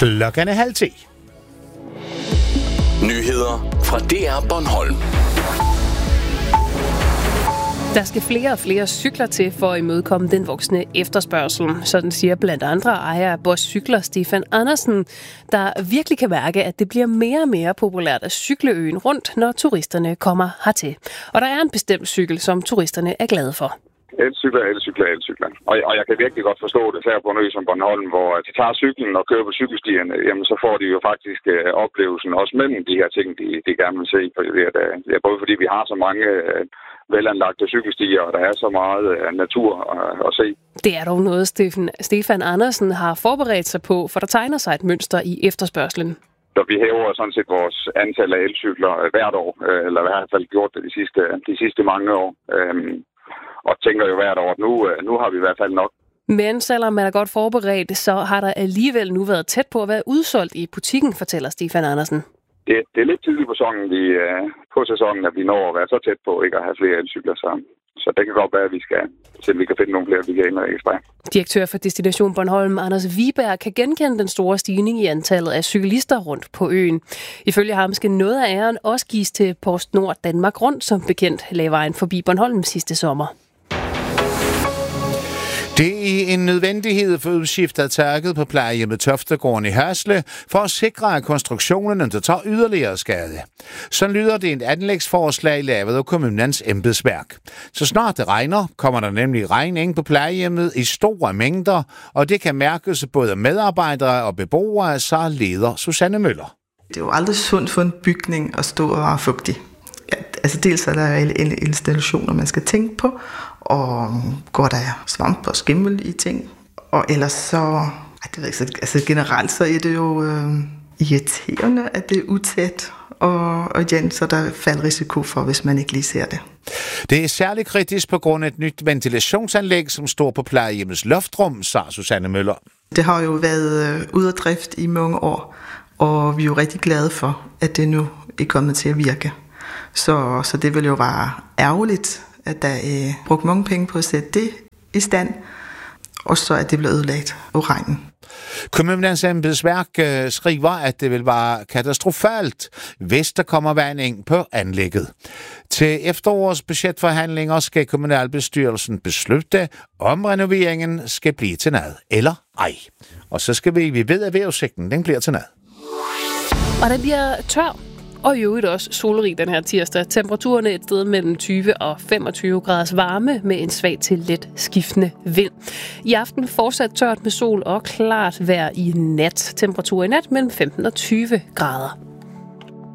Klokken er 9:30. Nyheder fra DR Bornholm. Der skal flere og flere cykler til for at imødekomme den voksne efterspørgsel. Sådan siger blandt andre ejer af Bosch Cykler Stefan Andersen, der virkelig kan mærke, at det bliver mere og mere populært at cykle øen rundt, når turisterne kommer hertil. Og der er en bestemt cykel, som turisterne er glade for. Elcykler. Og jeg kan virkelig godt forstå det, især på en ø som Bornholm, hvor de tager cyklen og kører på cykelstierne, jamen så får de jo faktisk oplevelsen også mellem de her ting, de gerne vil se. Det er både fordi vi har så mange velanlagte cykelstier, og der er så meget natur at se. Det er dog noget, Stefan Andersen har forberedt sig på, for der tegner sig et mønster i efterspørgslen. Så vi hæver sådan set vores antal af elcykler hvert år, eller i hvert fald gjort det de sidste mange år. Og tænker jo hvert år, nu har vi i hvert fald nok. Men selvom man er godt forberedt, så har der alligevel nu været tæt på at være udsolgt i butikken, fortæller Stefan Andersen. Det er lidt tidligt på sæsonen, at vi når at være så tæt på ikke at have flere elcykler sammen. Så det kan godt være, at vi skal se, om vi kan finde nogle flere, vi kan indregistrere. Direktør for Destination Bornholm, Anders Wiberg, kan genkende den store stigning i antallet af cyklister rundt på øen. Ifølge ham skal noget af æren også gives til PostNord Danmark Rundt, som bekendt lagde vejen forbi Bornholm sidste sommer. Det er en nødvendighed for udskiftet taget på plejehjemmet Toftegården i Hasle for at sikre, at konstruktionen ikke tager yderligere skade. Så lyder det et anlægsforslag lavet af kommunens embedsværk. Så snart det regner, kommer der nemlig regning på plejehjemmet i store mængder, og det kan mærkes både medarbejdere og beboere, så leder Susanne Møller. Det er jo aldrig sundt for en bygning at stå og være fugtig. Altså dels er der installationer, man skal tænke på, og går der svamp og skimmel i ting. Og ellers så, altså generelt så er det jo irriterende, at det er utæt, og igen, så der falder risiko for, hvis man ikke lige ser det. Det er særligt kritisk på grund af et nyt ventilationsanlæg, som står på plejehjemmets loftrum, sagde Susanne Møller. Det har jo været ude af drift i mange år, og vi er jo rigtig glade for, at det nu er kommet til at virke. Så det vil jo være ærgerligt, at der er brugt mange penge på at sætte det i stand, og så at det bliver ødelagt af regnen. Kommunens embedsværk skriver, at det vil være katastrofalt, hvis der kommer vand ind på anlægget. Til efterårets budgetforhandlinger skal kommunalbestyrelsen beslutte, om renoveringen skal blive til noget eller ej. Og så skal vi ved, at vejrudsigten den bliver til noget. Og det bliver tør. Og i øvrigt også solrig den her tirsdag. Temperaturerne er et sted mellem 20 og 25 graders varme med en svag til let skiftende vind. I aften fortsat tørt med sol og klart vejr i nat. Temperatur i nat mellem 15 og 20 grader.